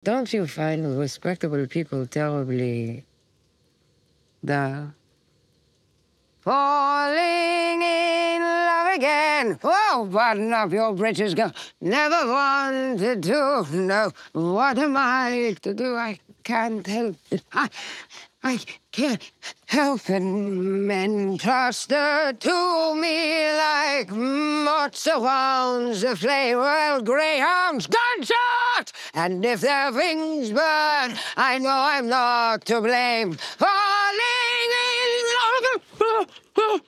Don't you find respectable people terribly dull? Falling in love again. Oh, button up your britches, girl. Never wanted to know. What am I to do? I can't help it. I can't help it. Men cluster to me like moths around the flame. Well, greyhounds, gunshot! And if their wings burn, I know I'm not to blame. Falling in love.